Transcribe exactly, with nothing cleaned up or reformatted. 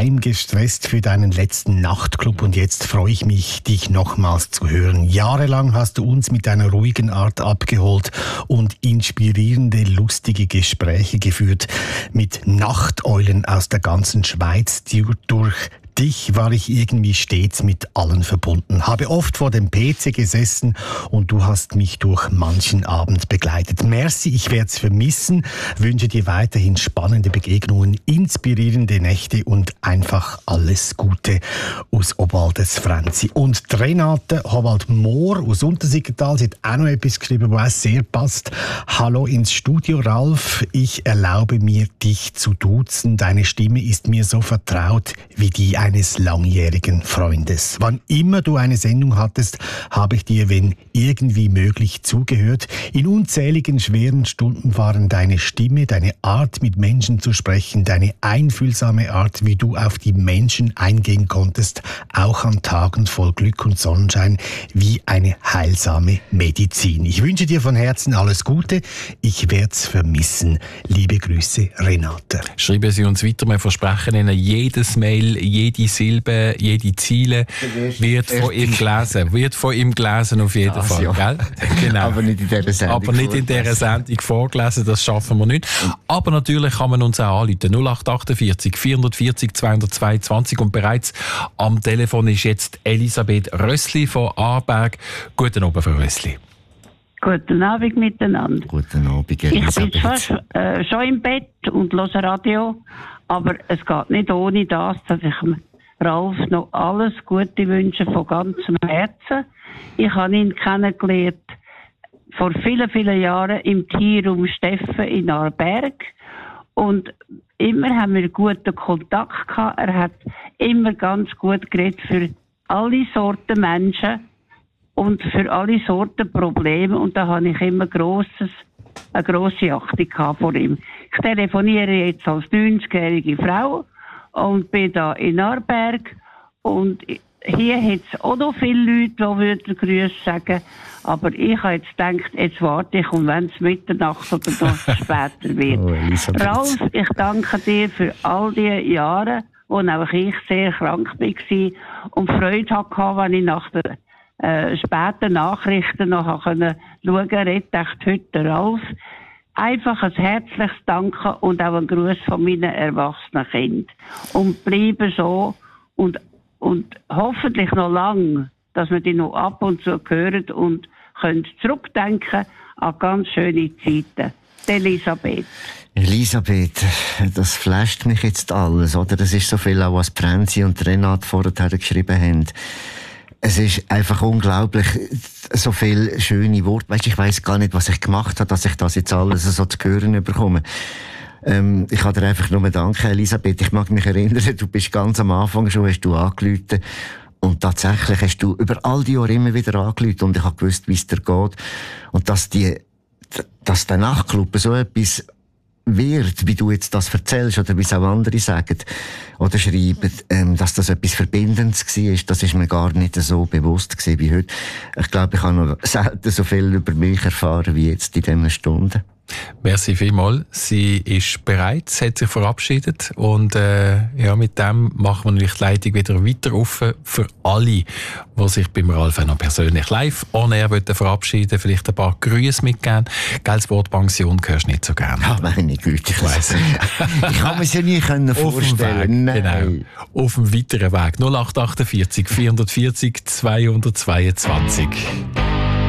heimgestresst für deinen letzten Nachtclub und jetzt freue ich mich, dich nochmals zu hören. Jahrelang hast du uns mit deiner ruhigen Art abgeholt und inspirierende, lustige Gespräche geführt mit Nachteulen aus der ganzen Schweiz, die durch dich war ich irgendwie stets mit allen verbunden. Habe oft vor dem P C gesessen und du hast mich durch manchen Abend begleitet. Merci, ich werde es vermissen. Wünsche dir weiterhin spannende Begegnungen, inspirierende Nächte und einfach alles Gute aus Obwaldes Franzi. Und Renate Howald-Mohr aus Untersiggenthal, sie hat auch noch etwas geschrieben, was auch sehr passt. Hallo ins Studio, Ralf. Ich erlaube mir, dich zu duzen. Deine Stimme ist mir so vertraut wie die eines langjährigen Freundes. Wann immer du eine Sendung hattest, habe ich dir, wenn irgendwie möglich, zugehört. In unzähligen schweren Stunden waren deine Stimme, deine Art, mit Menschen zu sprechen, deine einfühlsame Art, wie du auf die Menschen eingehen konntest, auch an Tagen voll Glück und Sonnenschein, wie eine heilsame Medizin. Ich wünsche dir von Herzen alles Gute. Ich werde es vermissen. Liebe Grüße, Renate. Schreiben Sie uns weiter. Wir versprechen Ihnen, jedes Mail, jede Silbe, jede Ziele wird von ihm gelesen. Wird von ihm gelesen auf jeden das, Fall. ja. Gell? Genau. Aber nicht in dieser Sendung. Aber nicht in dieser Sendung vorgelesen, das schaffen wir nicht. Aber natürlich kann man uns auch anrufen. null acht achtundvierzig vierhundertvierzig zweihundertzweiundzwanzig. Und bereits am Telefon ist jetzt Elisabeth Rössli von Aarberg. Guten Abend, Frau Rössli. Guten Abend miteinander. Guten Abend, Elisabeth. Ich bin fast äh, schon im Bett und höre Radio, aber es geht nicht ohne das, dass ich Ralf noch alles Gute wünsche von ganzem Herzen. Ich habe ihn kennengelernt vor vielen, vielen Jahren im Tierraum Steffen in Aarberg und immer haben wir guten Kontakt gehabt. Er hat immer ganz gut geredet für alle Sorten Menschen und für alle Sorten Probleme und da habe ich immer grosses, eine grosse Achtung vor ihm. Ich telefoniere jetzt als neunzigjährige Frau und bin da in Aarberg und hier hat es auch noch viele Leute, die würden Grüße sagen, aber ich habe jetzt gedacht, jetzt warte ich und wenn es Mitternacht oder noch später wird. Oh, Ralf, ich danke dir für all die Jahre, wo auch ich sehr krank war und Freude hatte, wenn ich nach der äh, späten Nachrichten noch schauen konnte, redet echt heute der Ralf. Einfach ein herzliches Danke und auch ein Gruß von meinen erwachsenen Kindern. Und bleiben so und, und hoffentlich noch lang, dass wir die noch ab und zu hören und können zurückdenken an ganz schöne Zeiten. Elisabeth. Elisabeth, das flasht mich jetzt alles, oder? Das ist so viel auch, was Franzi und Renate vorher geschrieben haben. Es ist einfach unglaublich, so viele schöne Worte. Weißt, ich weiss gar nicht, was ich gemacht habe, dass ich das jetzt alles so zu hören bekomme. Ähm, ich kann dir einfach nur danken, Elisabeth. Ich mag mich erinnern, du bist ganz am Anfang schon, hast du angerufen. Und tatsächlich hast du über all die Jahre immer wieder angerufen und ich habe gewusst, wie es dir geht. Und dass die, dass der Nachtclub so etwas wird, wie du jetzt das erzählst, oder wie es auch andere sagen oder schreiben, ähm, dass das etwas Verbindendes war, das ist mir gar nicht so bewusst gewesen wie heute. Ich glaube, ich habe noch selten so viel über mich erfahren wie jetzt in diesen Stunden. Merci vielmals. Sie ist bereit, sie hat sich verabschiedet und äh, ja, mit dem machen wir natürlich die Leitung wieder weiter offen für alle, die sich beim Ralf noch persönlich live on air verabschieden, vielleicht ein paar Grüße mitgeben. Gell, Wort Pension hörst du nicht so gerne. Ja, meine Güte, ich weiss nicht. Ich kann mir es ja nie vorstellen. Weg, genau. Auf dem weiteren Weg. null acht achtundvierzig vierhundertvierzig zweihundertzweiundzwanzig.